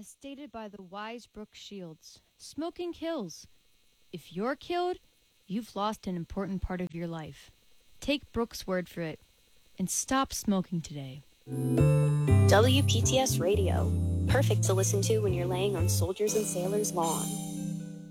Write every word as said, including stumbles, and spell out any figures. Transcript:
As stated by the wise Brooke Shields, smoking kills. If you're killed, you've lost an important part of your life. Take Brooke's word for it and stop smoking today. W P T S Radio. Perfect to listen to when you're laying on Soldiers and Sailors' lawn.